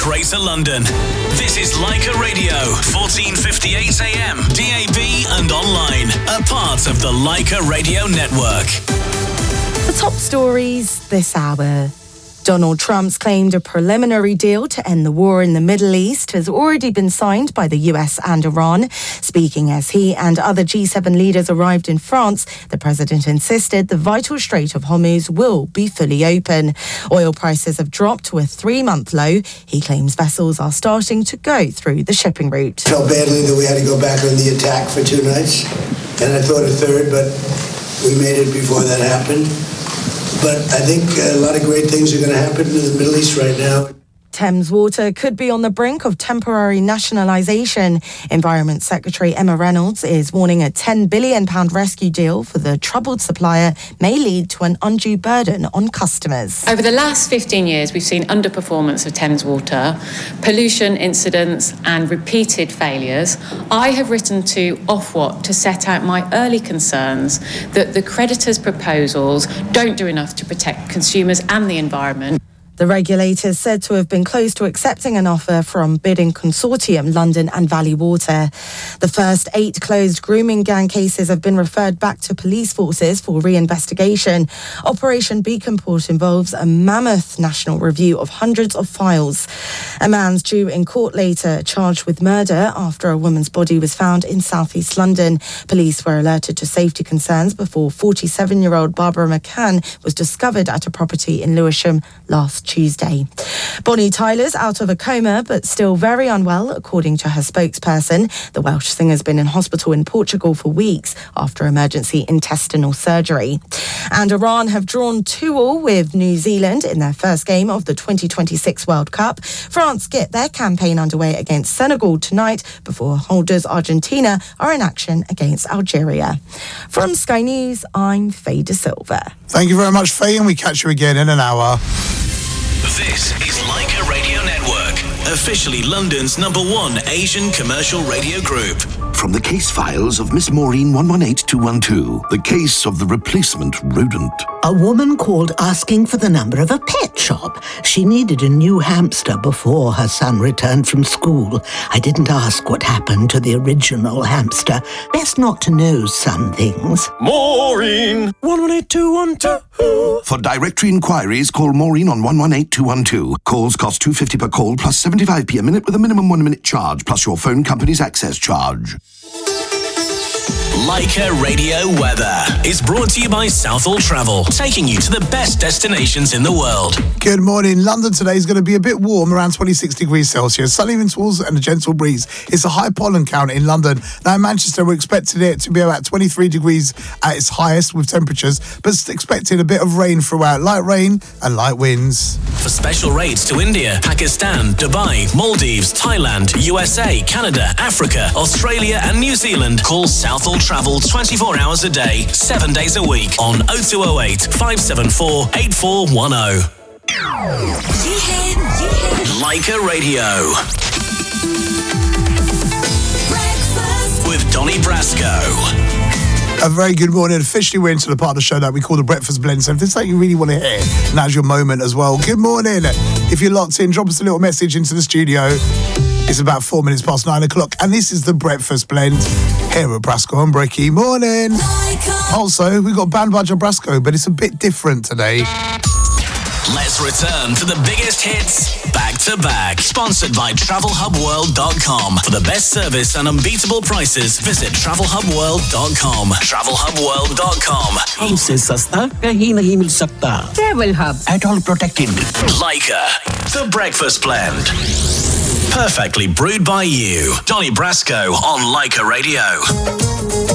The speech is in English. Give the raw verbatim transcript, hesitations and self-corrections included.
Greater London. This is Leica Radio, fourteen fifty-eight A M, D A B and online, a part of the Leica Radio Network. The top stories this hour. Donald Trump's claimed a preliminary deal to end the war in the Middle East has already been signed by the U S and Iran. Speaking as he and other G seven leaders arrived in France, the president insisted the vital Strait of Hormuz will be fully open. Oil prices have dropped to a three-month low. He claims vessels are starting to go through the shipping route. Felt badly that we had to go back on the attack for two nights, and I thought a third, but we made it before that happened. But I think a lot of great things are going to happen in the Middle East right now. Thames Water could be on the brink of temporary nationalisation. Environment Secretary Emma Reynolds is warning a ten billion pounds rescue deal for the troubled supplier may lead to an undue burden on customers. Over the last fifteen years, we've seen underperformance of Thames Water, pollution incidents and repeated failures. I have written to Ofwat to set out my early concerns that the creditors' proposals don't do enough to protect consumers and the environment. The regulator is said to have been close to accepting an offer from bidding consortium London and Valley Water. The first eight closed grooming gang cases have been referred back to police forces for reinvestigation. Operation Beacon Port involves a mammoth national review of hundreds of files. A man's due in court later, charged with murder after a woman's body was found in southeast London. Police were alerted to safety concerns before forty-seven-year-old Barbara McCann was discovered at a property in Lewisham last Tuesday. Bonnie Tyler's out of a coma but still very unwell, according to her spokesperson. The Welsh singer's been in hospital in Portugal for weeks after emergency intestinal surgery. And Iran have drawn two all with New Zealand in their first game of the twenty twenty-six World Cup. France get their campaign underway against Senegal tonight before holders Argentina are in action against Algeria. From Sky News, I'm Faye De Silva. Thank you very much, Faye, and we catch you again in an hour. This is Leica Radio Network, officially London's number one Asian commercial radio group. From the case files of Miss Maureen one one eight two one two, the case of the replacement rodent. A woman called asking for the number of a pet shop. She needed a new hamster before her son returned from school. I didn't ask what happened to the original hamster. Best not to know some things. Maureen one one eight two one two. For directory inquiries, call Maureen on one one eight two one two. Calls cost two pounds fifty per call plus seventy-five p a minute with a minimum one minute charge plus your phone company's access charge. Leica Radio Weather is brought to you by Southall Travel, taking you to the best destinations in the world. Good morning. London today is going to be a bit warm, around twenty-six degrees Celsius. Sunny intervals and a gentle breeze. It's a high pollen count in London. Now in Manchester, we're expecting it to be about twenty-three degrees at its highest with temperatures, but expecting a bit of rain throughout. Light rain and light winds. For special rates to India, Pakistan, Dubai, Maldives, Thailand, U S A, Canada, Africa, Australia and New Zealand, call Southall Travel twenty-four hours a day, seven days a week on oh two oh eight, five seven four, eight four one oh. Leica Radio. Breakfast with Donny Brasco. A very good morning. Officially, we're into the part of the show that we call the Breakfast Blend. So if there's something you really want to hear, now's your moment as well. Good morning. If you're locked in, drop us a little message into the studio. It's about four minutes past nine o'clock, and this is the Breakfast Blend here at Brasco and Brecky. Morning. Also, we've got Band Budger Brasco, but it's a bit different today. Let's return to the biggest hits back to back. Sponsored by travel hub world dot com. For the best service and unbeatable prices, visit travel hub world dot com. travel hub world dot com. हमसे सस्ता कहीं नहीं मिल सकता. Travel Hub. At all protected. Leica, the Breakfast Blend. Perfectly brewed by you. Donny Brasco on Leica Radio.